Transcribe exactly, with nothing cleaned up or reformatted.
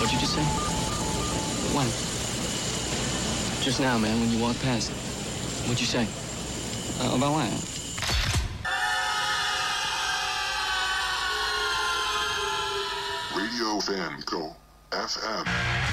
What'd you just say? When? Just now, man, when you walked past. What'd you say? Uh, about what? Radio Fan Co. F M.